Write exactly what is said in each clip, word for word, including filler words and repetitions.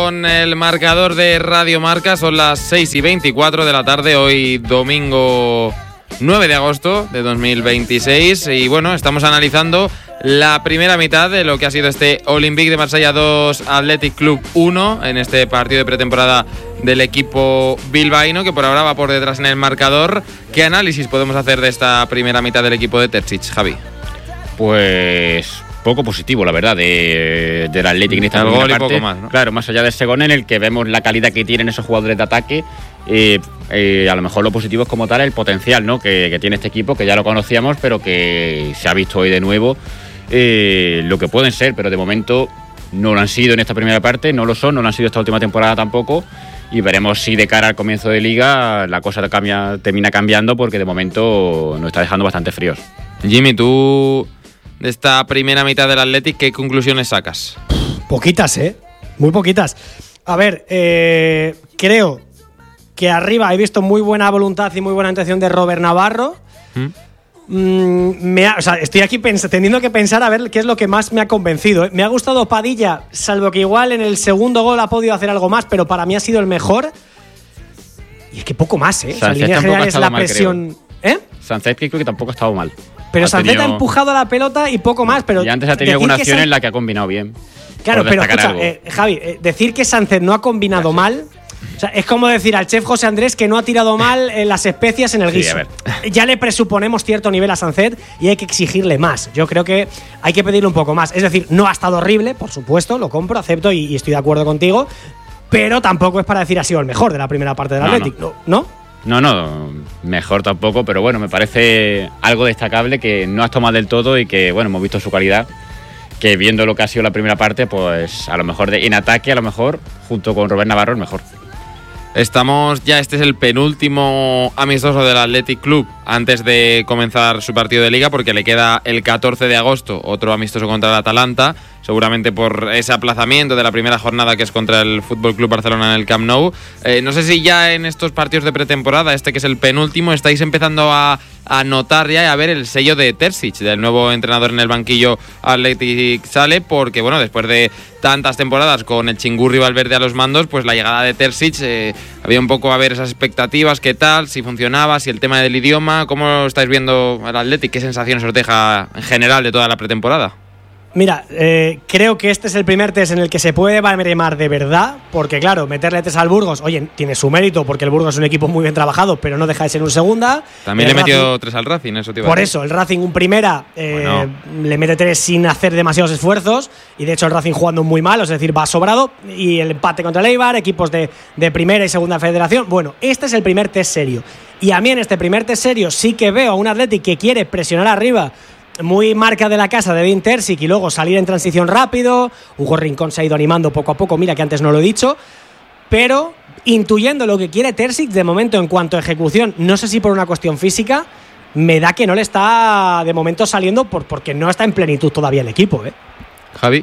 con el marcador de Radio Marca. Son las seis y veinticuatro de la tarde, hoy domingo nueve de agosto de dos mil veintiséis. Y bueno, estamos analizando la primera mitad de lo que ha sido este Olympique de Marsella dos, Athletic Club uno, en este partido de pretemporada del equipo bilbaíno, que por ahora va por detrás en el marcador. ¿Qué análisis podemos hacer de esta primera mitad del equipo de Terzic, Javi? Pues poco positivo, la verdad, de, del Athletic en esta el primera gol y parte. Poco más, ¿no? Claro, más allá del segundo, en el que vemos la calidad que tienen esos jugadores de ataque, eh, eh, a lo mejor lo positivo es como tal el potencial, ¿no?, que, que tiene este equipo, que ya lo conocíamos, pero que se ha visto hoy de nuevo eh, lo que pueden ser, pero de momento no lo han sido en esta primera parte, no lo son, no lo han sido esta última temporada tampoco, y veremos si de cara al comienzo de Liga la cosa cambia, termina cambiando, porque de momento nos está dejando bastante fríos. Jimmy, tú, de esta primera mitad del Athletic, ¿qué conclusiones sacas? Poquitas, ¿eh? Muy poquitas. A ver, eh, creo que arriba he visto muy buena voluntad y muy buena intención de Robert Navarro. ¿Mm? Mm, me ha, o sea, estoy aquí pens- teniendo que pensar a ver qué es lo que más me ha convencido, ¿eh? Me ha gustado Padilla, salvo que igual en el segundo gol ha podido hacer algo más, pero para mí ha sido el mejor. Y es que poco más, ¿eh? O sea, en líneas generales la mal, presión... Creo. ¿Eh? Sánchez creo que tampoco ha estado mal. Pero ha Sánchez tenido... ha empujado a la pelota y poco más. Pero y antes ha tenido alguna acción San... en la que ha combinado bien. Claro, pero escucha, eh, Javi, eh, decir que Sánchez no ha combinado Gracias. mal, o sea, es como decir al chef José Andrés que no ha tirado mal eh, las especias en el sí, guiso. A ver. Ya le presuponemos cierto nivel a Sánchez y hay que exigirle más. Yo creo que hay que pedirle un poco más. Es decir, no ha estado horrible, por supuesto, lo compro, acepto y, y estoy de acuerdo contigo, pero tampoco es para decir ha sido el mejor de la primera parte del no, Athletic, ¿no? ¿no? No, no, mejor tampoco, pero bueno, me parece algo destacable que no ha estado mal del todo y que, bueno, hemos visto su calidad, que viendo lo que ha sido la primera parte, pues a lo mejor de, en ataque, a lo mejor, junto con Robert Navarro, el mejor. Estamos ya, este es el penúltimo amistoso del Athletic Club antes de comenzar su partido de Liga, porque le queda el catorce de agosto otro amistoso contra el Atalanta, seguramente por ese aplazamiento de la primera jornada que es contra el F C Barcelona en el Camp Nou. Eh, no sé si ya en estos partidos de pretemporada, este que es el penúltimo, estáis empezando a, a notar ya y a ver el sello de Terzic, del nuevo entrenador en el banquillo Athletic sale, porque bueno, después de tantas temporadas con el Chingurri Valverde a los mandos, pues la llegada de Terzic, eh, había un poco a ver esas expectativas, qué tal, si funcionaba, si el tema del idioma, ¿cómo estáis viendo el Athletic? ¿Qué sensaciones os deja en general de toda la pretemporada? Mira, eh, creo que este es el primer test en el que se puede baremar de verdad, porque claro, meterle test al Burgos, oye, tiene su mérito, porque el Burgos es un equipo muy bien trabajado, pero no deja de ser un segunda. También el le metió Racing, tres al Racing, eso te iba Por a decir. eso, el Racing un primera, eh, bueno. le mete tres sin hacer demasiados esfuerzos, y de hecho el Racing jugando muy mal, es decir, va sobrado, y el empate contra el Eibar, equipos de, de primera y segunda federación. Bueno, este es el primer test serio, y a mí en este primer test serio sí que veo a un Athletic que quiere presionar arriba, muy marca de la casa de Edin Terzic, y luego salir en transición rápido. Hugo Rincón se ha ido animando poco a poco, mira que antes no lo he dicho, pero intuyendo lo que quiere Terzic de momento en cuanto a ejecución, no sé si por una cuestión física, me da que no le está de momento saliendo por, porque no está en plenitud todavía el equipo, ¿eh? Javi.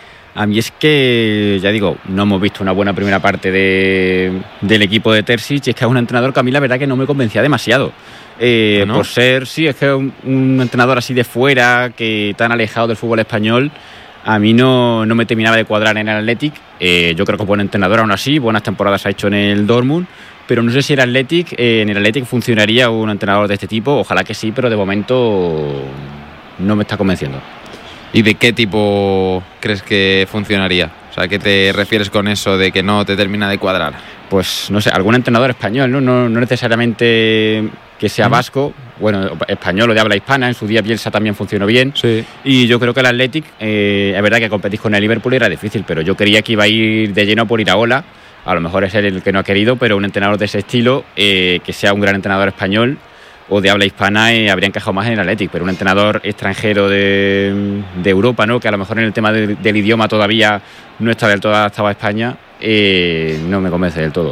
A mí es que, ya digo, no hemos visto una buena primera parte de, del equipo de Terzic, y es que es un entrenador que a mí la verdad que no me convencía demasiado. Eh, ¿no? Por ser, sí, es que un, un entrenador así de fuera, que tan alejado del fútbol español, a mí no, no me terminaba de cuadrar en el Athletic. Eh, yo creo que es buen entrenador aún así, buenas temporadas ha hecho en el Dortmund, pero no sé si el Athletic, eh, en el Athletic funcionaría un entrenador de este tipo, ojalá que sí, pero de momento no me está convenciendo. ¿Y de qué tipo crees que funcionaría? O sea, ¿qué te refieres con eso de que no te termina de cuadrar? Pues, no sé, algún entrenador español, ¿no? No, no necesariamente que sea vasco, bueno, español o de habla hispana. En su día Bielsa también funcionó bien. Sí. Y yo creo que el Athletic, eh, es verdad que competir con el Liverpool era difícil, pero yo creía que iba a ir de lleno por Iraola. A lo mejor es él el que no ha querido, pero un entrenador de ese estilo, eh, que sea un gran entrenador español o de habla hispana, eh, habría encajado más en el Athletic, pero un entrenador extranjero de, de Europa, ¿no?, que a lo mejor en el tema de, del idioma todavía no está del todo adaptado a España, eh, no me convence del todo.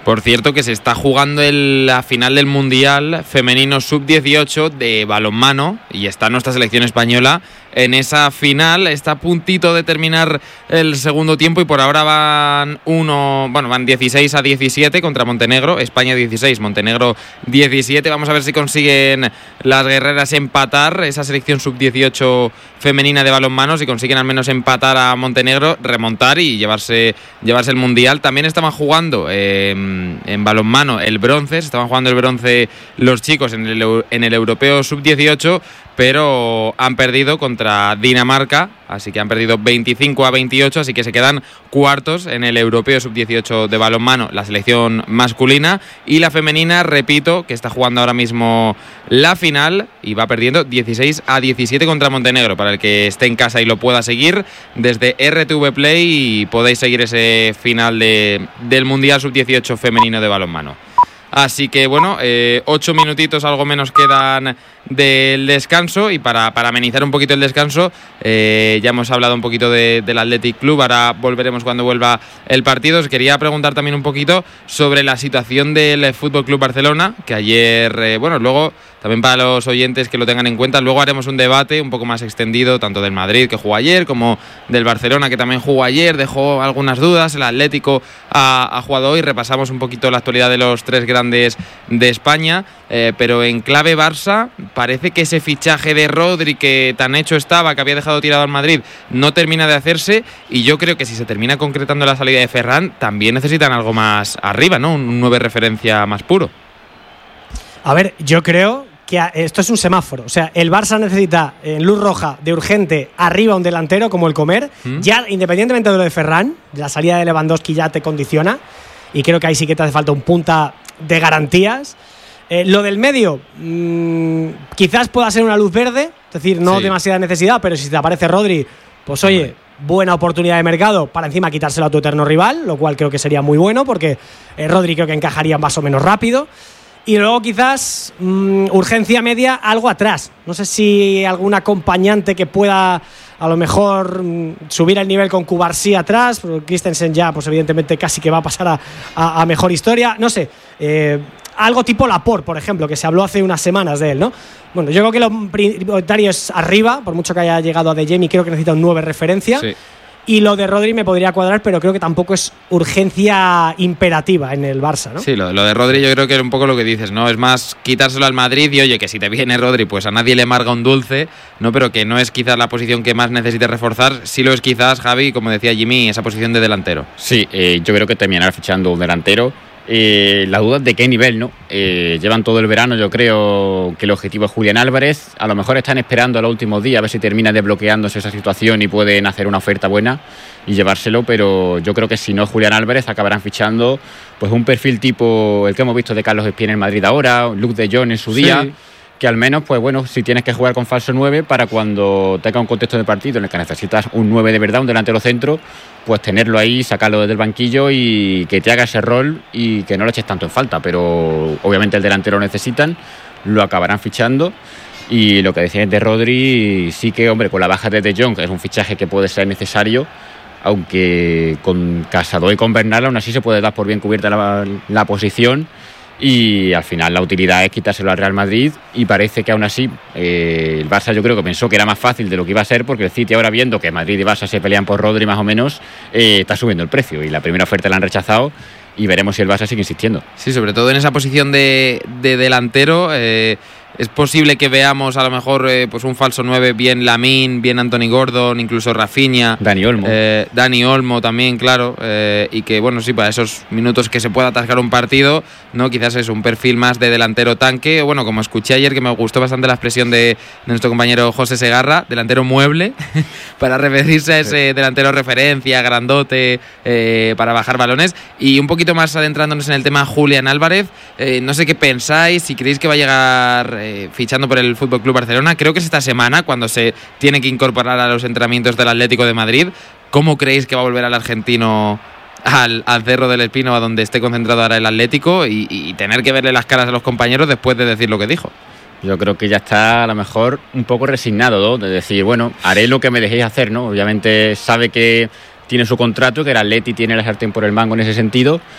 Por cierto, que se está jugando el, la final del Mundial Femenino sub dieciocho de balonmano y está nuestra selección española en esa final. Está a puntito de terminar el segundo tiempo y por ahora van uno, bueno, van dieciséis a diecisiete contra Montenegro. España dieciséis, Montenegro diecisiete. Vamos a ver si consiguen las guerreras empatar esa selección sub dieciocho femenina de balonmano, si consiguen al menos empatar a Montenegro, remontar y llevarse, llevarse el Mundial. También estaban jugando eh, en balonmano el bronce, se estaban jugando el bronce los chicos en el, en el europeo sub dieciocho, pero han perdido contra Dinamarca, así que han perdido veinticinco a veintiocho, así que se quedan cuartos en el europeo sub dieciocho de balonmano, la selección masculina, y la femenina, repito, que está jugando ahora mismo la final y va perdiendo dieciséis a diecisiete contra Montenegro. Para el que esté en casa y lo pueda seguir desde R T V Play, y podéis seguir ese final de, del Mundial sub dieciocho femenino de balonmano. Así que bueno, eh, ocho minutitos algo menos quedan del descanso, y para, para amenizar un poquito el descanso, eh, ya hemos hablado un poquito de, del Athletic Club, ahora volveremos cuando vuelva el partido. Os quería preguntar también un poquito sobre la situación del F C Barcelona, que ayer, eh, bueno, luego también para los oyentes que lo tengan en cuenta, luego haremos un debate un poco más extendido, tanto del Madrid, que jugó ayer, como del Barcelona, que también jugó ayer, dejó algunas dudas, el Atlético ha, ha jugado hoy, repasamos un poquito la actualidad de los tres grandes de España, eh, pero en clave Barça, parece que ese fichaje de Rodri que tan hecho estaba, que había dejado tirado al Madrid, no termina de hacerse, y yo creo que si se termina concretando la salida de Ferran, también necesitan algo más arriba, ¿no? Un nueve referencia más puro. A ver, yo creo que esto es un semáforo. O sea, el Barça necesita en luz roja de urgente arriba un delantero como el Comer. ¿Mm? Ya, independientemente de lo de Ferran, la salida de Lewandowski ya te condiciona, y creo que ahí sí que te hace falta un punta de garantías. Eh, lo del medio, mmm, quizás pueda ser una luz verde, es decir, no sí. demasiada necesidad, pero si te aparece Rodri, pues oye, buena oportunidad de mercado para encima quitárselo a tu eterno rival, lo cual creo que sería muy bueno, porque eh, Rodri creo que encajaría más o menos rápido. Y luego quizás mmm, urgencia media, algo atrás. No sé si algún acompañante que pueda a lo mejor mmm, subir el nivel con Cubarsí atrás. Christensen ya, pues evidentemente casi que va a pasar a, a, a mejor historia. No sé, eh, algo tipo Laporte, por ejemplo, que se habló hace unas semanas de él, ¿no? Bueno, yo creo que lo prioritario es arriba, por mucho que haya llegado a De Jemi, creo que necesita un nueve referencia. Sí. Y lo de Rodri me podría cuadrar, pero creo que tampoco es urgencia imperativa en el Barça, ¿no? Sí, lo, lo de Rodri yo creo que es un poco lo que dices, ¿no? Es más quitárselo al Madrid y, oye, que si te viene Rodri, pues a nadie le amarga un dulce, ¿no? Pero que no es quizás la posición que más necesite reforzar. Sí lo es quizás, Javi, como decía Jimmy, esa posición de delantero. Sí, eh, yo creo que terminará fichando un delantero. Eh, la duda es de qué nivel, ¿no? Eh, llevan todo el verano, yo creo que el objetivo es Julián Álvarez. A lo mejor están esperando a los últimos días a ver si termina desbloqueándose esa situación y pueden hacer una oferta buena y llevárselo, pero yo creo que si no es Julián Álvarez acabarán fichando pues un perfil tipo el que hemos visto de Carlos Espí en el Madrid ahora, Luke de Jong en su día. Sí. Que al menos, pues bueno, si tienes que jugar con falso nueve para cuando tenga un contexto de partido en el que necesitas un nueve de verdad, un delantero centro, pues tenerlo ahí, sacarlo desde el banquillo y que te haga ese rol y que no lo eches tanto en falta. Pero obviamente el delantero lo necesitan, lo acabarán fichando. Y lo que decías de Rodri, sí que, hombre, con la baja de De Jong, es un fichaje que puede ser necesario, aunque con Casado y con Bernal aún así se puede dar por bien cubierta la, la posición. Y al final la utilidad es quitárselo al Real Madrid, y parece que aún así eh, el Barça yo creo que pensó que era más fácil de lo que iba a ser, porque el City ahora, viendo que Madrid y Barça se pelean por Rodri más o menos, eh, está subiendo el precio y la primera oferta la han rechazado, y veremos si el Barça sigue insistiendo. Sí, sobre todo en esa posición de, de delantero. eh, Es posible que veamos a lo mejor eh, pues un falso nueve, bien Lamine, bien Anthony Gordon, incluso Rafinha, Dani Olmo, eh, Dani Olmo también, claro, eh, y que bueno, sí, para esos minutos que se pueda atascar un partido, no, quizás es un perfil más de delantero tanque. Bueno, como escuché ayer, que me gustó bastante la expresión de, de nuestro compañero José Segarra, delantero mueble, para referirse a ese sí. delantero referencia, grandote, eh, para bajar balones. Y un poquito más adentrándonos en el tema Julián Álvarez, eh, no sé qué pensáis, si creéis que va a llegar Eh, fichando por el F C Barcelona. Creo que es esta semana cuando se tiene que incorporar a los entrenamientos del Atlético de Madrid. ¿Cómo creéis que va a volver el argentino al, al Cerro del Espino, a donde esté concentrado ahora el Atlético, y, y tener que verle las caras a los compañeros después de decir lo que dijo? Yo creo que ya está a lo mejor un poco resignado, ¿no? De decir, bueno, haré lo que me dejéis hacer, ¿no? Obviamente sabe que tiene su contrato, que el Atleti tiene la sartén por el mango en ese sentido.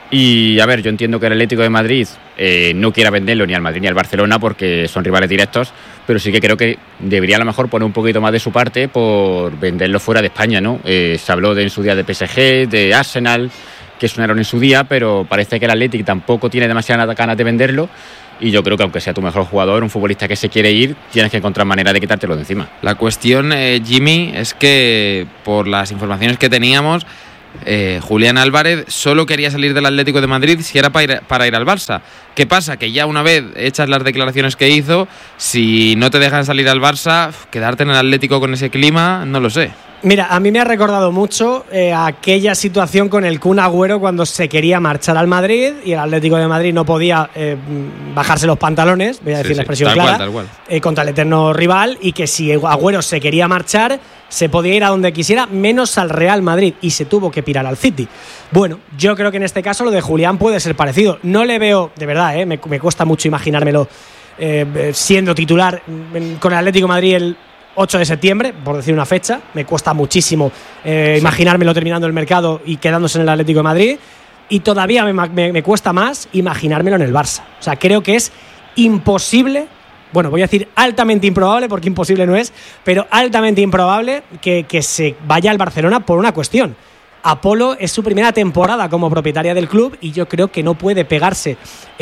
Y a ver, yo entiendo que el Atlético de Madrid eh, no quiera venderlo ni al Madrid ni al Barcelona porque son rivales directos, pero sí que creo que debería a lo mejor poner un poquito más de su parte por venderlo fuera de España, ¿no? Eh, se habló de, en su día de P S G, de Arsenal, que sonaron en su día, pero parece que el Atlético tampoco tiene demasiadas ganas de venderlo. Y yo creo que aunque sea tu mejor jugador, un futbolista que se quiere ir, tienes que encontrar manera de quitártelo de encima. La cuestión, eh, Jimmy, es que por las informaciones que teníamos, eh, Julián Álvarez solo quería salir del Atlético de Madrid si era para ir, para ir al Barça. ¿Qué pasa? Que ya una vez hechas las declaraciones que hizo, si no te dejan salir al Barça, quedarte en el Atlético con ese clima, no lo sé. Mira, a mí me ha recordado mucho eh, aquella situación con el Kun Agüero cuando se quería marchar al Madrid y el Atlético de Madrid no podía eh, bajarse los pantalones, voy a decir sí, la expresión sí, tal clara, cual, tal cual. Eh, contra el eterno rival, y que si Agüero se quería marchar, se podía ir a donde quisiera, menos al Real Madrid, y se tuvo que pirar al City. Bueno, yo creo que en este caso lo de Julián puede ser parecido. No le veo, de verdad, eh, me, me cuesta mucho imaginármelo eh, siendo titular con el Atlético de Madrid el ocho de septiembre, por decir una fecha. Me cuesta muchísimo eh, sí. imaginármelo terminando el mercado y quedándose en el Atlético de Madrid, y todavía me, me, me cuesta más imaginármelo en el Barça. O sea, creo que es imposible, bueno, voy a decir altamente improbable porque imposible no es, pero altamente improbable que, que se vaya al Barcelona por una cuestión. Apolo es su primera temporada como propietaria del club y yo creo que no puede pegarse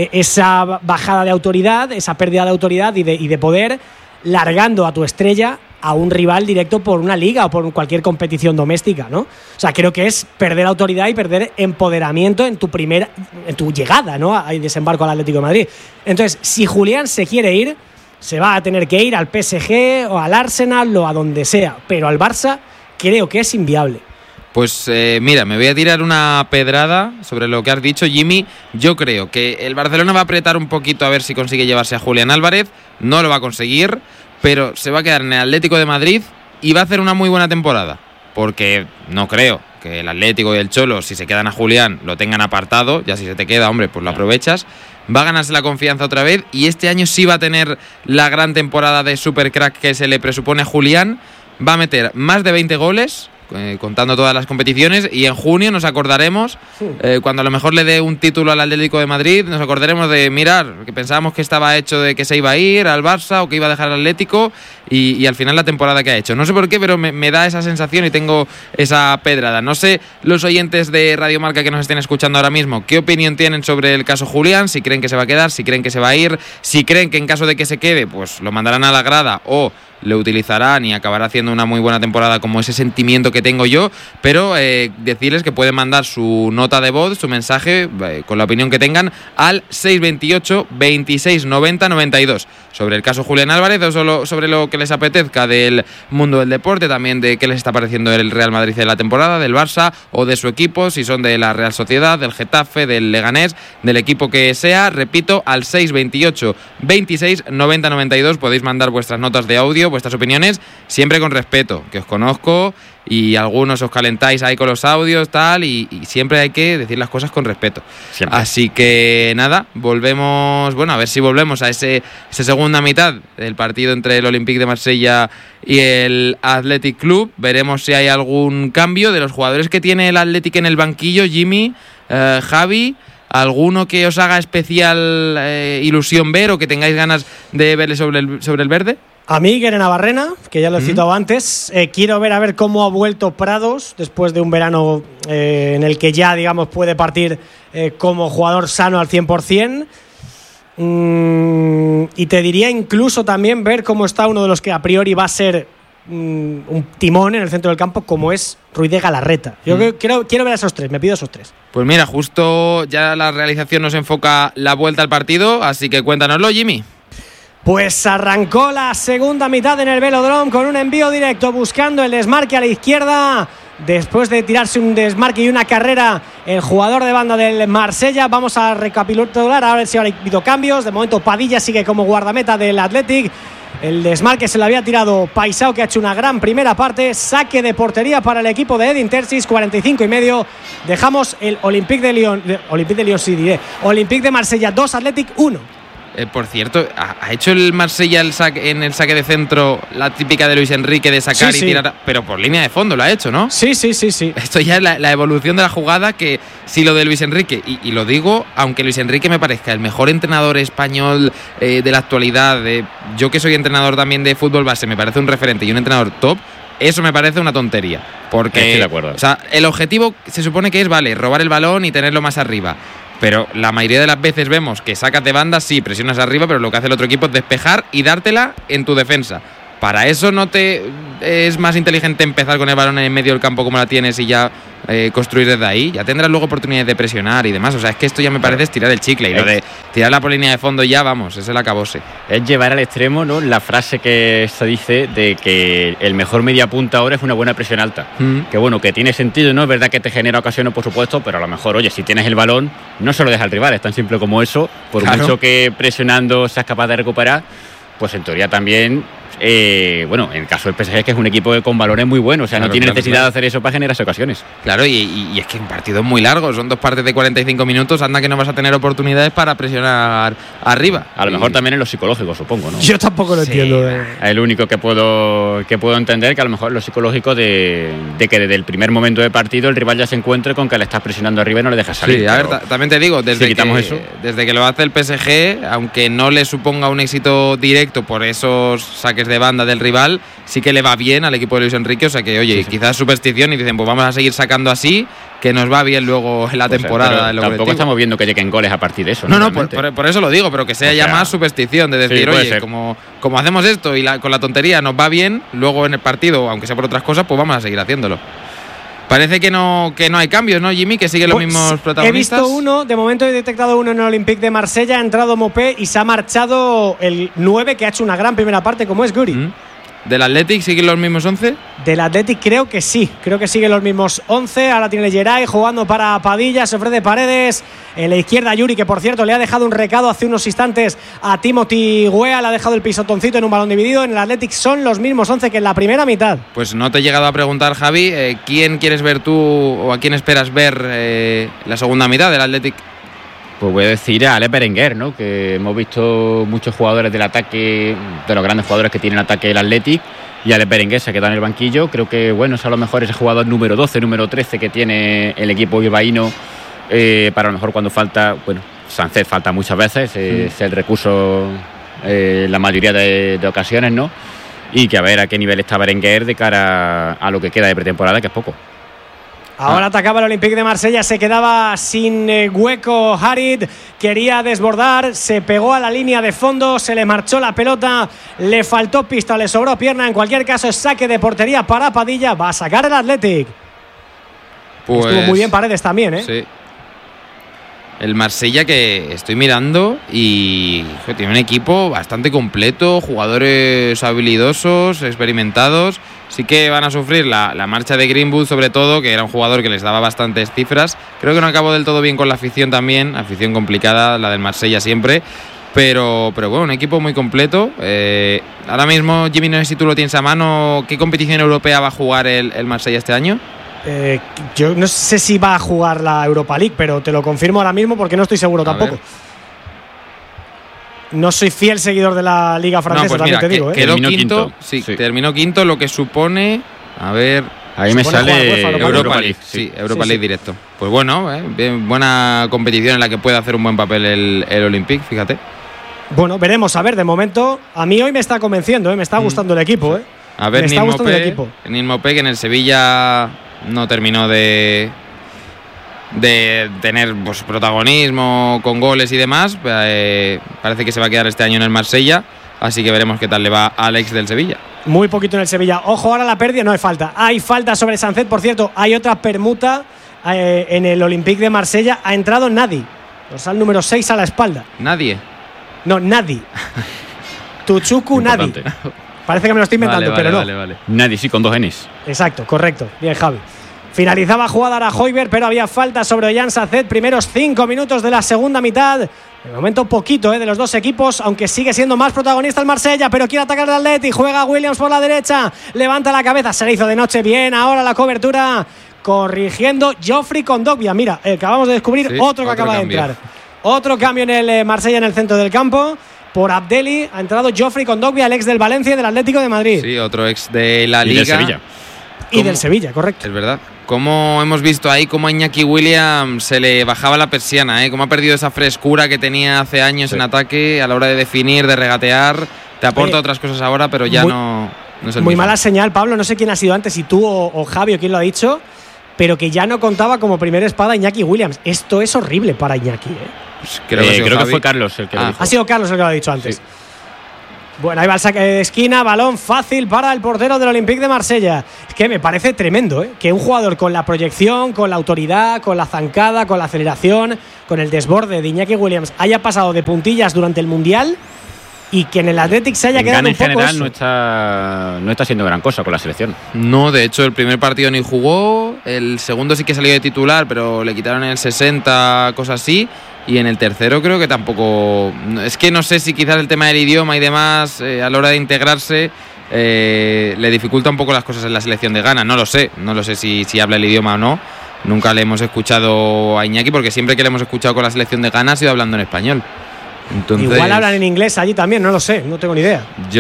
esa bajada de autoridad, esa pérdida de autoridad y de, y de poder, largando a tu estrella a un rival directo por una liga o por cualquier competición doméstica, ¿no? O sea, creo que es perder autoridad y perder empoderamiento en tu primera, en tu llegada, ¿no? Hay desembarco al Atlético de Madrid. Entonces, si Julián se quiere ir, se va a tener que ir al P S G o al Arsenal o a donde sea, pero al Barça creo que es inviable. Pues eh, mira, me voy a tirar una pedrada sobre lo que has dicho, Jimmy. Yo creo que el Barcelona va a apretar un poquito a ver si consigue llevarse a Julián Álvarez. No lo va a conseguir, pero se va a quedar en el Atlético de Madrid y va a hacer una muy buena temporada. Porque no creo que el Atlético y el Cholo, si se quedan a Julián, lo tengan apartado. Ya si se te queda, hombre, pues lo aprovechas. Va a ganarse la confianza otra vez y este año sí va a tener la gran temporada de supercrack que se le presupone a Julián. Va a meter más de veinte goles, Eh, contando todas las competiciones, y en junio nos acordaremos, eh, cuando a lo mejor le dé un título al Atlético de Madrid, nos acordaremos de mirar, que pensábamos que estaba hecho de que se iba a ir al Barça o que iba a dejar al Atlético, y, y al final la temporada que ha hecho. No sé por qué, pero me, me da esa sensación y tengo esa pedrada. No sé los oyentes de Radio Marca que nos estén escuchando ahora mismo, qué opinión tienen sobre el caso Julián, si creen que se va a quedar, si creen que se va a ir, si creen que en caso de que se quede, pues lo mandarán a la grada o le utilizarán y acabará haciendo una muy buena temporada, como ese sentimiento que tengo yo. Pero eh, decirles que pueden mandar su nota de voz, su mensaje, eh, con la opinión que tengan, al seis veintiocho, veintiséis noventa, noventa y dos sobre el caso Julián Álvarez, o solo sobre lo que les apetezca del mundo del deporte, también de qué les está pareciendo el Real Madrid de la temporada, del Barça o de su equipo, si son de la Real Sociedad, del Getafe, del Leganés, del equipo que sea. Repito, al seis veintiocho, veintiséis noventa, noventa y dos podéis mandar vuestras notas de audio, vuestras opiniones, siempre con respeto, que os conozco y algunos os calentáis ahí con los audios, tal, y, y siempre hay que decir las cosas con respeto. Siempre. Así que nada, volvemos, bueno, a ver si volvemos a ese, esa segunda mitad del partido entre el Olympique de Marsella y el Athletic Club. Veremos si hay algún cambio de los jugadores que tiene el Athletic en el banquillo. Jimmy, eh, Javi, ¿alguno que os haga especial eh, ilusión ver o que tengáis ganas de verle sobre el, sobre el verde? A mí, Guerena Navarrena, que ya lo he uh-huh. citado antes, eh, quiero ver a ver cómo ha vuelto Prados después de un verano eh, en el que ya, digamos, puede partir eh, como jugador sano al cien por ciento. Mm, y te diría incluso también ver cómo está uno de los que a priori va a ser mm, un timón en el centro del campo, como es Ruiz de Galarreta. Yo uh-huh. quiero, quiero ver a esos tres, me pido esos tres. Pues mira, justo ya la realización nos enfoca la vuelta al partido, así que cuéntanoslo, Jimmy. Pues arrancó la segunda mitad en el Velodrome con un envío directo buscando el desmarque a la izquierda. Después de tirarse un desmarque y una carrera, el jugador de banda del Marsella. Vamos a recapitular a ver si ha habido cambios. De momento Padilla sigue como guardameta del Athletic. El desmarque se lo había tirado Paisao, que ha hecho una gran primera parte. Saque de portería para el equipo de Edin Terzic, cuarenta y cinco y medio. Dejamos el Olympique de Lyon, de, Olympique de Lyon, sí diré. Olympique de Marsella dos, Athletic uno. Eh, por cierto, ¿ha, ha hecho el Marsella el saque, en el saque de centro la típica de Luis Enrique de sacar sí, y sí. tirar? Pero por línea de fondo lo ha hecho, ¿no? Sí, sí, sí, sí. Esto ya es la, la evolución de la jugada, que sí, lo de Luis Enrique, y, y lo digo, aunque Luis Enrique me parezca el mejor entrenador español eh, de la actualidad, de, yo que soy entrenador también de fútbol base, me parece un referente y un entrenador top, eso me parece una tontería. Porque, Estoy de acuerdo. O sea, el objetivo se supone que es, vale, robar el balón y tenerlo más arriba. Pero la mayoría de las veces vemos que sacas de banda, sí, presionas arriba, pero lo que hace el otro equipo es despejar y dártela en tu defensa. Para eso no te es más inteligente empezar con el balón en medio del campo como la tienes y ya eh, construir desde ahí. Ya tendrás luego oportunidades de presionar y demás. O sea, es que esto ya me parece estirar el chicle. Y lo de tirarla por línea de fondo ya, vamos, es el acabose. Es llevar al extremo, ¿no?, la frase que se dice de que el mejor media punta ahora es una buena presión alta. Mm. Que bueno, que tiene sentido, ¿no? Es verdad que te genera ocasiones, por supuesto, pero a lo mejor, oye, si tienes el balón, no se lo deja al rival. Es tan simple como eso. Por claro. mucho que presionando seas capaz de recuperar, pues en teoría también... Eh, bueno, en el caso del P S G, que es un equipo con valores muy buenos, o sea, claro, no tiene claro, necesidad claro. de hacer eso para generar ocasiones. Claro, y, y, y es que un partido es muy largo, son dos partes de cuarenta y cinco minutos, anda que no vas a tener oportunidades para presionar arriba. A lo mejor y... también en lo psicológico, supongo, ¿no? Yo tampoco lo sí. entiendo. Eh. El único que puedo que puedo entender que a lo mejor lo psicológico de, de que desde el primer momento de partido el rival ya se encuentre con que le estás presionando arriba y no le dejas salir. Sí, a ver, también te digo, desde, si quitamos que, eso. desde que lo hace el P S G, aunque no le suponga un éxito directo por esos saques de banda del rival, sí que le va bien al equipo de Luis Enrique, o sea que, oye, sí, sí. quizás superstición y dicen, pues vamos a seguir sacando así, que nos va bien luego en la pues temporada. Tampoco objetivo. Estamos viendo que lleguen goles a partir de eso. No, no, por, por, por eso lo digo, pero que sea, o sea ya más superstición, de decir, sí, oye, como, como hacemos esto y la, con la tontería nos va bien, luego en el partido, aunque sea por otras cosas, pues vamos a seguir haciéndolo. Parece que no, que no hay cambios, ¿no, Jimmy? Que siguen los pues mismos protagonistas. He visto uno, de momento he detectado uno en el Olympique de Marsella, ha entrado Mopé y se ha marchado el nueve, que ha hecho una gran primera parte, como es Guri. ¿Mm? ¿Del Athletic siguen los mismos once? Del Athletic creo que sí, creo que siguen los mismos once. Ahora tiene Geray jugando para Padilla, se ofrece Paredes. En la izquierda Yuri, que por cierto le ha dejado un recado hace unos instantes a Timothy Weah, le ha dejado el pisotoncito en un balón dividido. En el Athletic son los mismos once que en la primera mitad. Pues no te he llegado a preguntar, Javi, eh, ¿quién quieres ver tú o a quién esperas ver eh, la segunda mitad del Athletic? Pues voy a decir a Ale Berenguer, ¿no? Que hemos visto muchos jugadores del ataque, de los grandes jugadores que tienen ataque el Athletic, y Ale Berenguer se queda en el banquillo. Creo que, bueno, es a lo mejor ese jugador número doce, número trece que tiene el equipo bilbaíno, eh, para a lo mejor cuando falta, bueno, Sánchez falta muchas veces, eh, mm. es el recurso eh, la mayoría de, de ocasiones, ¿no? Y que a ver a qué nivel está Berenguer de cara a lo que queda de pretemporada, que es poco. Ahora atacaba el Olympique de Marsella, se quedaba sin eh, hueco Harit, quería desbordar, se pegó a la línea de fondo, se le marchó la pelota, le faltó pista, le sobró pierna. En cualquier caso es saque de portería para Padilla, va a sacar el Athletic. Pues, estuvo muy bien Paredes también, ¿eh? Sí. El Marsella, que estoy mirando y que tiene un equipo bastante completo, jugadores habilidosos, experimentados. Sí que van a sufrir la, la marcha de Greenwood, sobre todo, que era un jugador que les daba bastantes cifras. Creo que no acabó del todo bien con la afición también, afición complicada, la del Marsella siempre. Pero, pero bueno, un equipo muy completo. Eh, ahora mismo, Jimmy, no sé si tú lo tienes a mano, ¿qué competición europea va a jugar el, el Marsella este año? Eh, yo no sé si va a jugar la Europa League, pero te lo confirmo ahora mismo porque no estoy seguro a tampoco. Ver. No soy fiel seguidor de la Liga Francesa, no, pues mira, también te digo. Que, ¿eh? Quedó terminó quinto, quinto. Sí, sí, terminó quinto, lo que supone. A ver. Ahí me sale Europa, Europa League. Sí, sí Europa sí, League sí. directo. Pues bueno, eh, bien, buena competición en la que puede hacer un buen papel el, el Olympique, fíjate. Bueno, veremos. A ver, de momento, a mí hoy me está convenciendo, ¿eh? Me está gustando mm. el equipo, ¿eh? A ver, me está gustando el equipo. Nil Mopé, que en el Sevilla no terminó de de tener pues, protagonismo con goles y demás. Eh, parece que se va a quedar este año en el Marsella, así que veremos qué tal le va a Alex del Sevilla. Muy poquito en el Sevilla. Ojo, ahora la pérdida, no hay falta. Hay falta sobre Sánchez, por cierto. Hay otra permuta eh, en el Olympique de Marsella. Ha entrado Nadi, dorsal número seis a la espalda. ¿Nadie? No, Nadi. Tuchuku Nadi. Parece que me lo estoy inventando, vale, vale, pero no. Vale, vale. Nadi, sí, con dos Ns. Exacto, correcto. Bien, Javi. Finalizaba jugada ahora Højbjerg, pero había falta sobre Ollán Sánchez. Primeros cinco minutos de la segunda mitad. De momento poquito eh, de los dos equipos, aunque sigue siendo más protagonista el Marsella, pero quiere atacar el Athletic. Juega Williams por la derecha, levanta la cabeza, se le hizo de noche bien. Ahora la cobertura corrigiendo Geoffrey Kondogbia. Mira, eh, acabamos de descubrir sí, otro que otro acaba cambio. de entrar. Otro cambio en el eh, Marsella en el centro del campo. Por Abdelli ha entrado Geoffrey Kondogbia, el ex del Valencia y del Atlético de Madrid. Sí, otro ex de la y Liga. Del Sevilla. Y del Sevilla, correcto. Es verdad. Como hemos visto ahí cómo a Iñaki Williams se le bajaba la persiana, ¿eh? Cómo ha perdido esa frescura que tenía hace años sí. en ataque a la hora de definir, de regatear. Te aporta eh, otras cosas ahora, pero ya muy, no, no es el Muy mismo. Mala señal, Pablo. No sé quién ha sido antes, si tú o, o Javi o quién lo ha dicho, pero que ya no contaba como primera espada Iñaki Williams. Esto es horrible para Iñaki, ¿eh? Pues creo que, eh, creo Javi. que fue Carlos el que ah. lo dijo. Ha sido Carlos el que lo ha dicho antes. Sí. Bueno, ahí va el saque de esquina, balón fácil para el portero del Olympique de Marsella. Es que me parece tremendo, ¿eh? Que un jugador con la proyección, con la autoridad, con la zancada, con la aceleración, con el desborde de Iñaki Williams haya pasado de puntillas durante el Mundial y que en el Athletic se haya en quedado Ghana un poco en general eso. no está, no está haciendo gran cosa con la selección. No, de hecho el primer partido ni jugó, el segundo sí que salió de titular, pero le quitaron el sesenta, cosas así. Y en el tercero creo que tampoco... Es que no sé si quizás el tema del idioma y demás, eh, a la hora de integrarse, eh, le dificulta un poco las cosas en la selección de Ghana. No lo sé, no lo sé si, si habla el idioma o no. Nunca le hemos escuchado a Iñaki, porque siempre que le hemos escuchado con la selección de Ghana ha sido hablando en español. Entonces, igual hablan en inglés allí también, no lo sé, no tengo ni idea.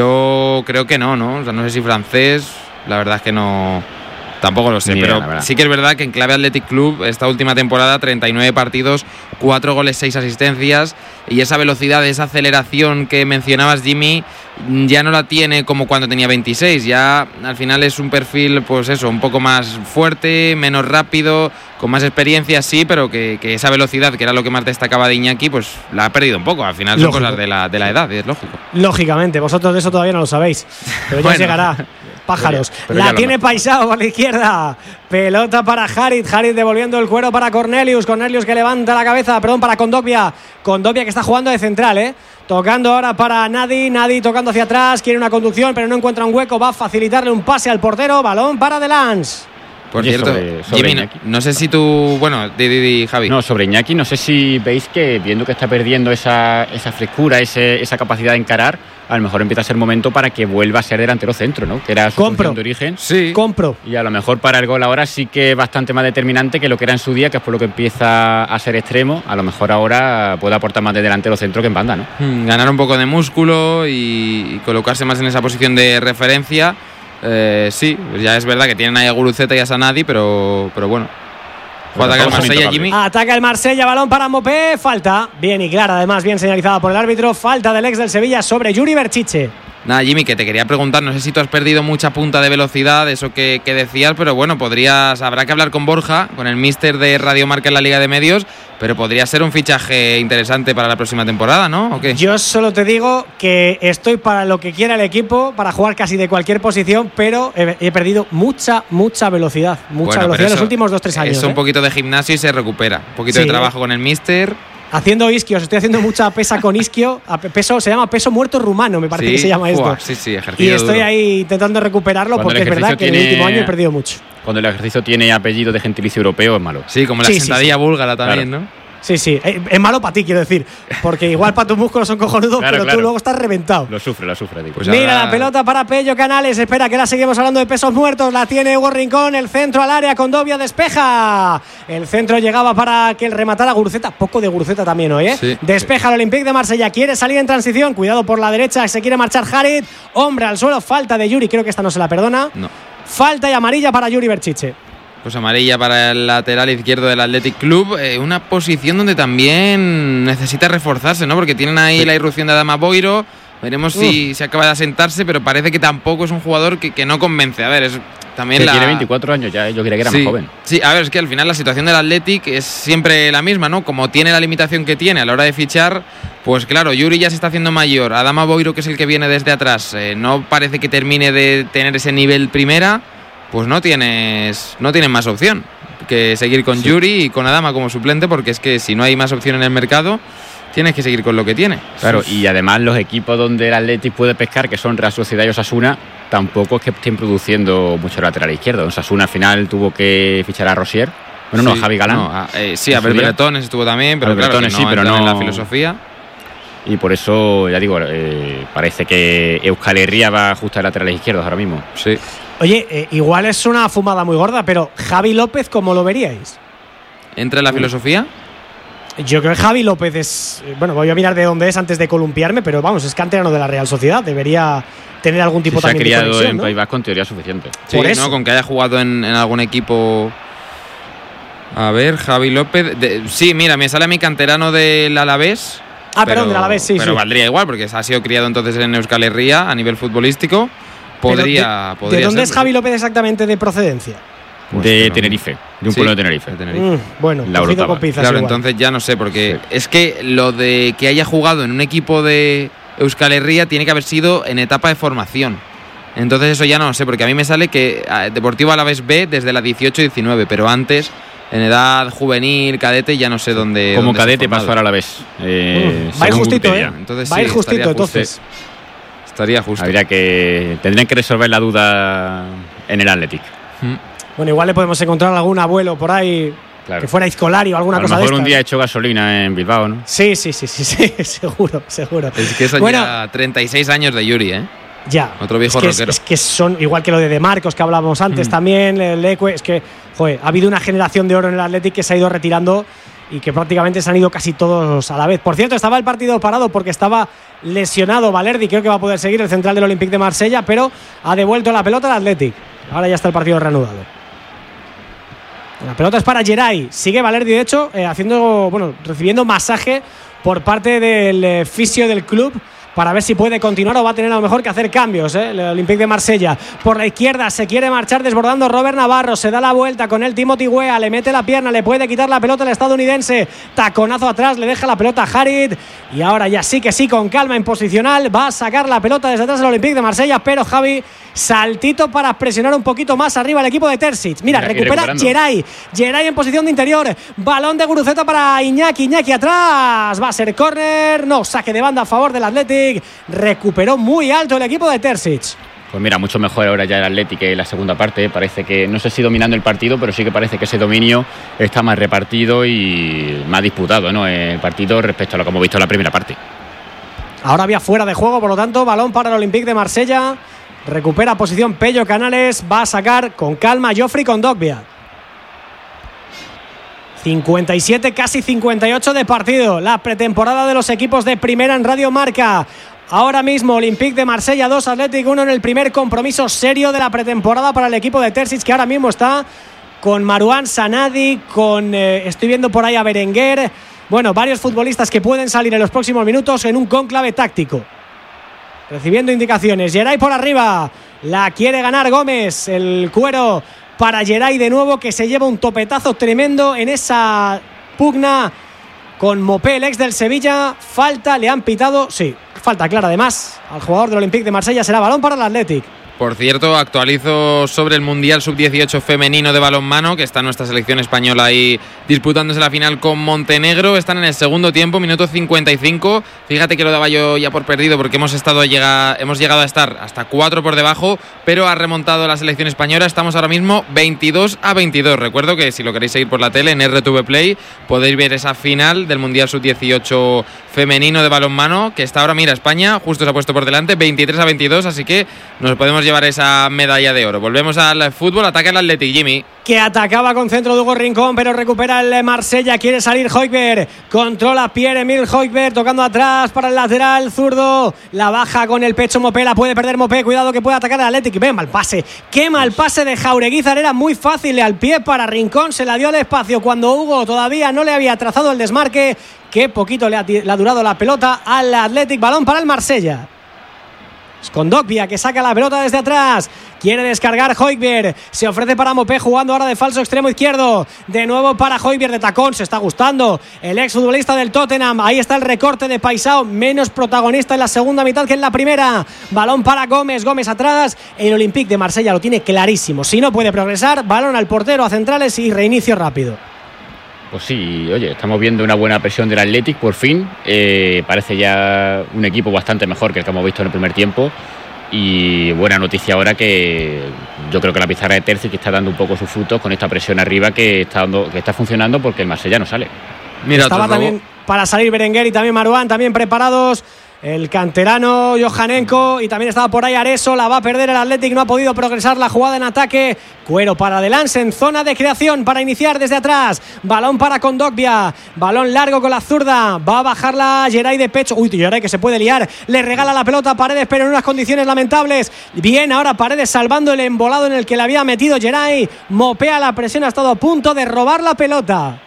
Yo creo que no, ¿no? O sea, no sé si francés, la verdad es que no... Tampoco lo sé, Ni pero idea, sí que es verdad que en clave Athletic Club esta última temporada treinta y nueve partidos, cuatro goles, seis asistencias, y esa velocidad, esa aceleración que mencionabas, Jimmy, ya no la tiene como cuando tenía veintiséis. Ya al final es un perfil, pues eso, un poco más fuerte, menos rápido, con más experiencia, sí, pero que, que esa velocidad, que era lo que más destacaba de Iñaki, pues la ha perdido un poco. Al final son Lógico. cosas de la, de la edad, es lógico. Lógicamente, vosotros de eso todavía no lo sabéis, pero ya Bueno. llegará. Pájaros. Pero ya- pero la ya lo tiene mejor. Paisao por la izquierda. Pelota para Harit. Harit devolviendo el cuero para Cornelius. Cornelius que levanta la cabeza. Perdón, para Kondogbia. Kondogbia que está jugando de central, ¿eh? Tocando ahora para Nadi. Nadi tocando hacia atrás. Quiere una conducción, pero no encuentra un hueco. Va a facilitarle un pase al portero. Balón para Delans. Por Oye, cierto, sobre- sobre Jimmy, no, Iñaki. no sé si tú... Bueno, di, di, di, Javi. No, sobre Iñaki, no sé si veis que viendo que está perdiendo esa, esa frescura, ese, esa capacidad de encarar, a lo mejor empieza a ser momento para que vuelva a ser delantero centro, ¿no? Que era su Compro. función de origen. Sí. Compro. Y a lo mejor para el gol ahora sí que es bastante más determinante que lo que era en su día, que es por lo que empieza a ser extremo. A lo mejor ahora puede aportar más de delantero centro que en banda, ¿no? Mm, ganar un poco de músculo y, y colocarse más en esa posición de referencia. Eh, sí, pues ya es verdad que tienen ahí a Guruceta y a Sanadi, pero, pero bueno. Bueno, Juega el todos son Marsella, intocables. Jimmy. Ataca el Marsella, balón para Mopé, falta, bien y clara, además bien señalizada por el árbitro, falta del ex del Sevilla sobre Yuri Berchiche. Nada, Jimmy, que te quería preguntar, no sé si tú has perdido mucha punta de velocidad, eso que, que decías, pero bueno, podrías, habrá que hablar con Borja, con el míster de Radio Marca en la Liga de Medios, pero podría ser un fichaje interesante para la próxima temporada, ¿no? ¿O qué? Yo solo te digo que estoy para lo que quiera el equipo, para jugar casi de cualquier posición, pero he, he perdido mucha, mucha velocidad, mucha Bueno, velocidad pero en los eso- últimos dos tres años. Es un ¿eh? poquito de gimnasio y se recupera. Un poquito Sí. de trabajo con el míster. Haciendo isquios, estoy haciendo mucha pesa con isquio, a pe- peso, se llama peso muerto rumano, me parece Sí, que se llama esto. fuá, sí, sí, Y ejercicio estoy duro. ahí intentando recuperarlo Cuando porque el es verdad que ejercicio en el tiene- último año he perdido mucho. Cuando el ejercicio tiene apellido de gentilicio europeo es malo. Sí, como la Sí, sí, sentadilla sí. búlgara también, ¿no? Sí, sí, eh, es malo para ti, quiero decir, porque igual para tus músculos son cojonudos, Claro, pero tú claro. luego estás reventado. Lo sufre, lo sufre, digo. Pues Mira ahora- la pelota para Pello Canales. Espera que la seguimos hablando de pesos muertos. La tiene Hugo Rincón. El centro al área. Kondogbia despeja. El centro llegaba para que el rematara Guruceta. Poco de Guruceta también hoy, ¿eh? Sí. Despeja el Olympique de Marsella. Quiere salir en transición. Cuidado por la derecha. Se quiere marchar Harit. Hombre al suelo. Falta de Yuri. Creo que esta no se la perdona. No. Falta y amarilla para Yuri Berchiche. Pues amarilla para el lateral izquierdo del Athletic Club, eh, una posición donde también necesita reforzarse, ¿no? Porque tienen ahí Sí. la irrupción de Adama Boiro, veremos si se acaba de asentarse, pero parece que tampoco es un jugador que, que no convence. A ver, es también Que la... tiene veinticuatro años ya, yo creía que era sí, más joven. Sí, a ver, es que al final la situación del Athletic es siempre la misma, ¿no? Como tiene la limitación que tiene a la hora de fichar, pues claro, Yuri ya se está haciendo mayor, Adama Boiro, que es el que viene desde atrás, eh, no parece que termine de tener ese nivel primera, pues no tienes no tienes más opción que seguir con Sí. Yuri y con Adama como suplente, porque es que si no hay más opción en el mercado, tienes que seguir con lo que tiene. Claro, y además los equipos donde el Athletic puede pescar, que son Real Sociedad y Osasuna, tampoco es que estén produciendo mucho lateral izquierdo. Osasuna al final tuvo que fichar a Rosier. Bueno, no, Sí, a Javi Galán. no, a- eh, sí, a En su día. Berberetones estuvo también, pero A claro, que Berberetones no sí, pero entran en no- la filosofía. Y por eso, ya digo, eh, parece que Euskal Herria va justo a laterales izquierdos ahora mismo. Sí. Oye, eh, igual es una fumada muy gorda, pero Javi López, ¿cómo lo veríais? ¿Entra en la filosofía? Yo creo que Javi López es... Bueno, voy a mirar de dónde es antes de columpiarme, pero vamos, es canterano de la Real Sociedad. Debería tener algún tipo si también de conexión, se ha criado en ¿no? País Vasco, en teoría suficiente. Sí, Por eso. ¿no? Con que haya jugado en, en algún equipo... A ver, Javi López... De... Sí, mira, me sale a mi canterano del Alavés. Ah, pero, perdón, del Alavés, sí, Pero sí. valdría igual, porque ha sido criado entonces en Euskal Herria a nivel futbolístico. Podría, de, podría ¿De dónde ser, es Javi López exactamente de procedencia? Pues de pero, Tenerife, de un sí, pueblo de Tenerife. De Tenerife. Mm, bueno, La cogido Orotava. con pinzas Claro, igual. entonces ya no sé, porque sí. Es que lo de que haya jugado en un equipo de Euskal Herria tiene que haber sido en etapa de formación. Entonces eso ya no lo sé, porque a mí me sale que Deportivo Alavés B desde la dieciocho diecinueve, pero antes, en edad juvenil, cadete, ya no sé dónde. Como dónde cadete pasó al Alavés. Eh, Mm, va a ir justito, ¿eh? Entonces, va a ir sí, justito, estaría entonces. Justo. Estaría justo. Habría que... Tendrían que resolver la duda en el Athletic. Mm. Bueno, igual le podemos encontrar algún abuelo por ahí Claro. que fuera Izcolari o alguna a lo cosa de mejor estas. un día he hecho gasolina en Bilbao, ¿no? Sí, sí, sí, sí, sí, seguro, seguro. Es que son Bueno, ya treinta y seis años de Yuri, ¿eh? Ya. Otro viejo es que, rockero. es, es que son igual que lo de De Marcos que hablábamos antes Mm. también, el Ecue, es que, joder, ha habido una generación de oro en el Athletic que se ha ido retirando y que prácticamente se han ido casi todos a la vez. Por cierto, estaba el partido parado porque estaba lesionado Valerdi, creo que va a poder seguir el central del Olympique de Marsella, pero ha devuelto la pelota al Athletic. Ahora ya está el partido reanudado. La pelota es para Geray. Sigue Valerdi, de hecho, eh, haciendo, bueno, recibiendo masaje por parte del eh, fisio del club para ver si puede continuar o va a tener a lo mejor que hacer cambios, ¿eh? El Olympique de Marsella. Por la izquierda se quiere marchar desbordando Robert Navarro. Se da la vuelta con él Timothy Weah. Le mete la pierna, le puede quitar la pelota al estadounidense. Taconazo atrás, le deja la pelota a Harit. Y ahora ya sí que sí, con calma en posicional. Va a sacar la pelota desde atrás el Olympique de Marsella. Pero Javi, saltito para presionar un poquito más arriba el equipo de Terzic. Mira, Mira, recupera Geray. Geray en posición de interior. Balón de Guruceta para Iñaki. Iñaki atrás. Va a ser córner. No, saque de banda a favor del Athletic. Recuperó muy alto el equipo de Terzic. Pues mira, mucho mejor ahora ya el Athletic en la segunda parte. Parece que, no sé si dominando el partido, pero sí que parece que ese dominio está más repartido y más disputado, ¿no? El partido respecto a lo que hemos visto en la primera parte. Ahora había fuera de juego, por lo tanto, balón para el Olympique de Marsella. Recupera posición Pello Canales. Va a sacar con calma Joffrey Kondogbia. cincuenta y siete, casi cincuenta y ocho de partido. La pretemporada de los equipos de primera en Radio Marca. Ahora mismo Olympique de Marsella dos, Athletic uno en el primer compromiso serio de la pretemporada para el equipo de Terzic, que ahora mismo está con Marouane Sanadi, con eh, estoy viendo por ahí a Berenguer. Bueno, varios futbolistas que pueden salir en los próximos minutos en un cónclave táctico. Recibiendo indicaciones. Geray por arriba. La quiere ganar Gómez. El cuero para Geray de nuevo, que se lleva un topetazo tremendo en esa pugna con Mopé, el ex del Sevilla. Falta, le han pitado. Sí, falta clara además al jugador del Olympique de Marsella. Será balón para el Athletic. Por cierto, actualizo sobre el Mundial sub dieciocho femenino de balonmano, que está nuestra selección española ahí disputándose la final con Montenegro. Están en el segundo tiempo, minuto cincuenta y cinco. Fíjate que lo daba yo ya por perdido porque hemos estado llega, hemos llegado a estar hasta cuatro por debajo, pero ha remontado la selección española. Estamos ahora mismo veintidós a veintidós. Recuerdo que si lo queréis seguir por la tele en R T V Play podéis ver esa final del Mundial sub dieciocho femenino de balonmano, que está ahora, mira, España justo se ha puesto por delante, veintitrés a veintidós, así que nos podemos llevar esa medalla de oro. Volvemos al fútbol, ataca el Athletic, Jimmy. Que atacaba con centro de Hugo Rincón, pero recupera el Marsella, quiere salir Højbjerg, controla Pierre-Emile Højbjerg, tocando atrás para el lateral zurdo, la baja con el pecho Mopé, la puede perder Mopé, cuidado que puede atacar el Athletic. Ve, mal pase, qué mal pase de Jaureguizar, era muy fácil al pie para Rincón, se la dio al espacio cuando Hugo todavía no le había trazado el desmarque. Qué poquito le ha, le ha durado la pelota al Athletic. Balón para el Marsella. Kondogbia, que saca la pelota desde atrás, quiere descargar Højbjerg, se ofrece para Mopé, jugando ahora de falso extremo izquierdo, de nuevo para Højbjerg de tacón, se está gustando el exfutbolista del Tottenham. Ahí está el recorte de Paisao, menos protagonista en la segunda mitad que en la primera. Balón para Gómez, Gómez atrás, el Olympique de Marsella lo tiene clarísimo, si no puede progresar, balón al portero, a centrales y reinicio rápido. Pues sí, oye, estamos viendo una buena presión del Athletic por fin. Eh, parece ya un equipo bastante mejor que el que hemos visto en el primer tiempo. Y buena noticia ahora que yo creo que la pizarra de Terzic está dando un poco sus frutos con esta presión arriba que está, dando, que está funcionando, porque el Marsella no sale. Mira, estaba también para salir Berenguer y también Marouane, también preparados. el canterano Johanenko, y también estaba por ahí Areso. La va a perder el Athletic, no ha podido progresar la jugada en ataque. Cuero para adelante en zona de creación para iniciar desde atrás. Balón para Kondogbia, balón largo con la zurda, va a bajarla Geray de pecho. Uy, Geray que se puede liar, le regala la pelota a Paredes, pero en unas condiciones lamentables. Bien, ahora Paredes salvando el embolado en el que le había metido Geray. Mopea la presión, ha estado a punto de robar la pelota.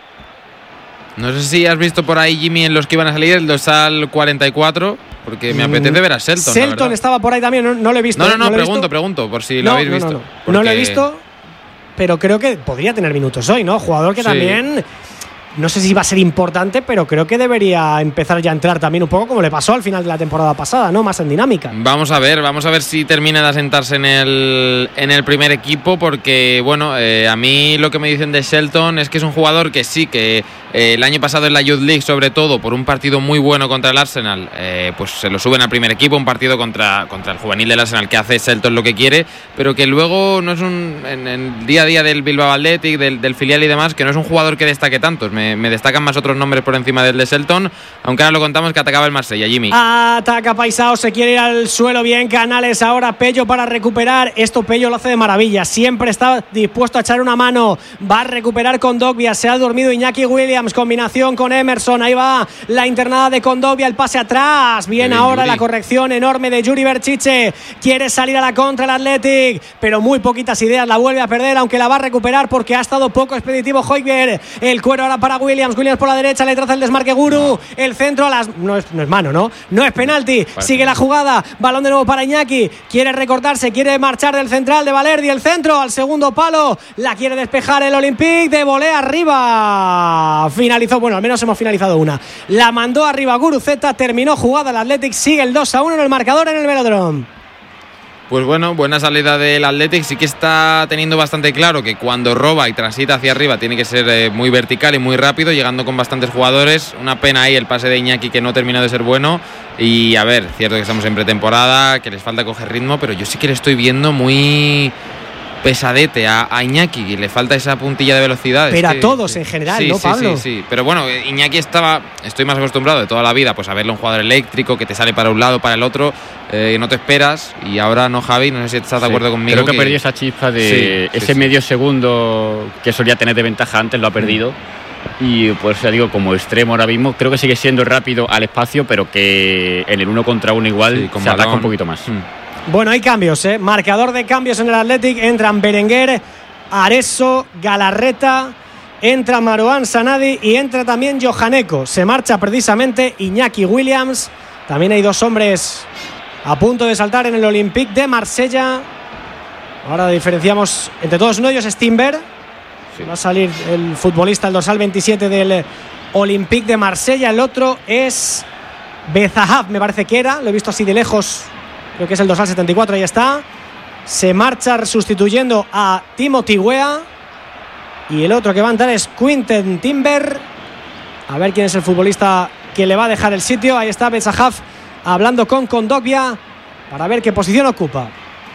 No sé si has visto por ahí, Jimmy, en los que iban a salir el dorsal cuarenta y cuatro, porque me apetece ver a Shelton. Shelton estaba por ahí también, no, no lo he visto. No, no, no, no pregunto, visto. pregunto, por si no, lo habéis no, visto. No, no. Porque... no lo he visto, pero creo que podría tener minutos hoy, ¿no? Jugador que sí. También... No sé si va a ser importante, pero creo que debería empezar ya a entrar también un poco como le pasó al final de la temporada pasada, ¿no? Más en dinámica. Vamos a ver, vamos a ver si termina de asentarse en el, en el primer equipo, porque, bueno, eh, a mí lo que me dicen de Shelton es que es un jugador que sí, que eh, el año pasado en la Youth League, sobre todo, por un partido muy bueno contra el Arsenal, eh, pues se lo suben al primer equipo, un partido contra, contra el juvenil del Arsenal, que hace Shelton lo que quiere, pero que luego no es un, en el día a día del Bilbao Athletic, del, del filial y demás, que no es un jugador que destaque tanto. Me, me destacan más otros nombres por encima del de Shelton, aunque ahora lo contamos que atacaba el Marsella. Jimmy. Ataca Paisao, se quiere ir al suelo bien Canales, ahora Pello para recuperar. Esto Pello lo hace de maravilla, siempre está dispuesto a echar una mano, va a recuperar Kondogbia, se ha dormido Iñaki Williams, combinación con Emerson, ahí va la internada de Kondogbia, el pase atrás, bien, bien ahora Yuri. La corrección enorme de Yuri Berchiche, quiere salir a la contra el Athletic, pero muy poquitas ideas, la vuelve a perder, aunque la va a recuperar porque ha estado poco expeditivo Højbjerg. El cuero ahora para Williams, Williams por la derecha, le traza el desmarque Guru, no. El centro a las... No es, no es mano, ¿no? No es penalti, Parece sigue la jugada, balón de nuevo para Iñaki, quiere recortarse, quiere marchar del central de Valerdi, el centro al segundo palo, la quiere despejar el Olympique, de volea arriba, finalizó, bueno, al menos hemos finalizado una, la mandó arriba Guruceta, terminó jugada el Athletic, sigue el dos a uno en el marcador en el Velódromo. Pues bueno, buena salida del Athletic, sí que está teniendo bastante claro que cuando roba y transita hacia arriba tiene que ser eh, muy vertical y muy rápido, llegando con bastantes jugadores. Una pena ahí el pase de Iñaki que no terminó de ser bueno. Y a ver, cierto que estamos en pretemporada, que les falta coger ritmo, pero yo sí que le estoy viendo muy pesadete a, a Iñaki, y le falta esa puntilla de velocidad. Pero es que, a todos en general, sí, ¿no, sí, Pablo? Sí, sí, pero bueno, Iñaki estaba, estoy más acostumbrado de toda la vida pues a verle un jugador eléctrico que te sale para un lado, para el otro, eh, no te esperas, y ahora no, Javi, no sé si estás de acuerdo sí, conmigo. Creo que, que perdió esa chispa de sí, ese sí, medio sí. segundo que solía tener de ventaja antes, lo ha perdido. Mm. Y pues ya digo, como extremo ahora mismo, creo que sigue siendo rápido al espacio, pero que en el uno contra uno igual sí, se balón. ataca un poquito más. Mm. Bueno, hay cambios, ¿eh? Marcador de cambios en el Athletic. Entran Berenguer, Areso, Galarreta, entra Marouane Sanadi y entra también Johanenko. Se marcha precisamente Iñaki Williams. También hay dos hombres a punto de saltar en el Olympique de Marsella. Ahora diferenciamos entre todos. Uno de ellos es Timber. Sí. Va a salir el futbolista, el dorsal veintisiete del Olympique de Marsella. El otro es Bezahab, me parece que era. Lo he visto así de lejos. Creo que es el dorsal setenta y cuatro, ahí está. Se marcha sustituyendo a Timothy Weah. Y el otro que va a entrar es Quinten Timber. A ver quién es el futbolista que le va a dejar el sitio. Ahí está Bezahab hablando con Kondogbia para ver qué posición ocupa.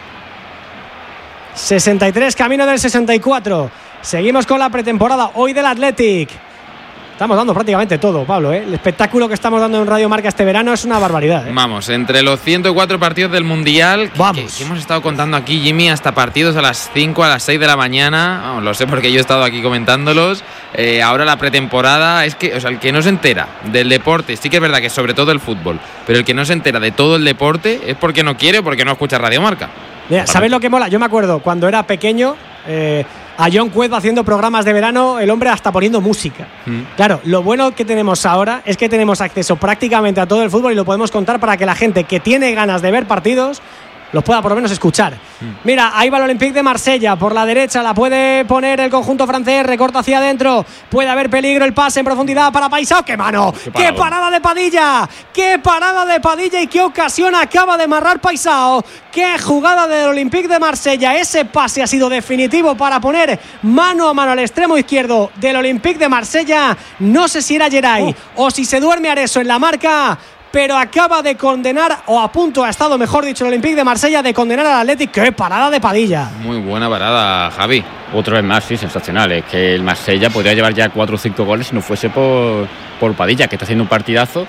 sesenta y tres, camino del sesenta y cuatro. Seguimos con la pretemporada hoy del Athletic. Estamos dando prácticamente todo, Pablo, ¿eh? El espectáculo que estamos dando en Radio Marca este verano es una barbaridad, ¿eh? Vamos, entre los ciento cuatro partidos del Mundial que, Vamos. Que, que hemos estado contando aquí, Jimmy, hasta partidos a las cinco, a las seis de la mañana. Vamos, lo sé porque yo he estado aquí comentándolos. Eh, ahora la pretemporada, es que, o sea, el que no se entera del deporte, sí que es verdad que sobre todo el fútbol, pero el que no se entera de todo el deporte es porque no quiere o porque no escucha Radio Marca. Mira, ¿sabes lo que mola? Yo me acuerdo cuando era pequeño, eh, a John Cueva haciendo programas de verano, el hombre hasta poniendo música. Mm. Claro, lo bueno que tenemos ahora es que tenemos acceso prácticamente a todo el fútbol y lo podemos contar para que la gente que tiene ganas de ver partidos los pueda por lo menos escuchar. Mm. Mira, ahí va el Olympique de Marsella, por la derecha la puede poner el conjunto francés, recorta hacia adentro, puede haber peligro, el pase en profundidad para Paisao. ¡Qué mano! ¡Qué, ¡Qué parada de Padilla! ¡Qué parada de Padilla y qué ocasión acaba de amarrar Paisao! ¡Qué jugada del Olympique de Marsella! Ese pase ha sido definitivo para poner mano a mano al extremo izquierdo del Olympique de Marsella. No sé si era Geray oh. o si se duerme Areso en la marca, pero acaba de condenar, o a punto ha estado, mejor dicho, el Olympique de Marsella de condenar al Athletic. ¡Qué parada de Padilla! Muy buena parada, Javi. Otra vez más, sí, sensacional. Es que el Marsella podría llevar ya cuatro o cinco goles si no fuese por, por Padilla, que está haciendo un partidazo.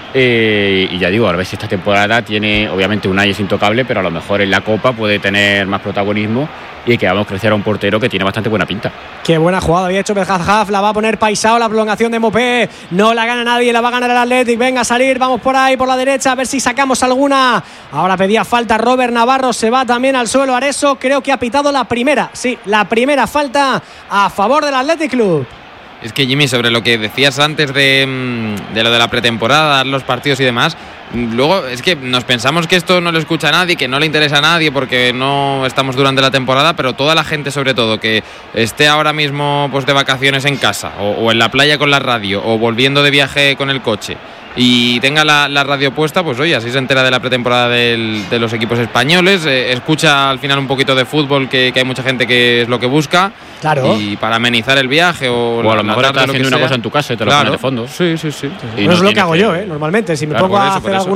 Eh, y ya digo, a ver si esta temporada tiene, obviamente Unai es intocable, pero a lo mejor en la Copa puede tener más protagonismo y que vamos a crecer a un portero que tiene bastante buena pinta. Qué buena jugada había hecho Belhajjaf, la va a poner Paisao, la prolongación de Mopé, no la gana nadie, la va a ganar el Athletic, venga a salir, vamos por ahí, por la derecha, a ver si sacamos alguna. Ahora pedía falta Robert Navarro, se va también al suelo Areso, creo que ha pitado la primera, sí, la primera falta a favor del Athletic Club. Es que, Jimmy, sobre lo que decías antes de, de lo de la pretemporada, los partidos y demás, luego es que nos pensamos que esto no lo escucha a nadie, que no le interesa a nadie porque no estamos durante la temporada, pero toda la gente, sobre todo, que esté ahora mismo pues de vacaciones en casa o, o en la playa con la radio o volviendo de viaje con el coche y tenga la, la radio puesta, pues oye, así se entera de la pretemporada del, de los equipos españoles, eh, escucha al final un poquito de fútbol, que, que hay mucha gente que es lo que busca. Claro. Y para amenizar el viaje o, o a lo mejor estás haciendo una sea. cosa en tu casa y te lo claro. pones de fondo. Sí, sí, sí. sí, sí. No, no es lo que hago yo, ¿eh? Normalmente, si me claro, pongo a eso, hacer eso. alguna